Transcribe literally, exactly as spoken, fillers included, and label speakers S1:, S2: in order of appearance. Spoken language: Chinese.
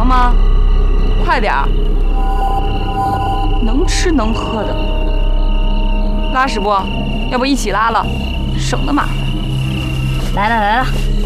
S1: 吗？快点儿！能吃能喝的，拉屎不？要不一起拉了，省得麻烦。
S2: 来了来了。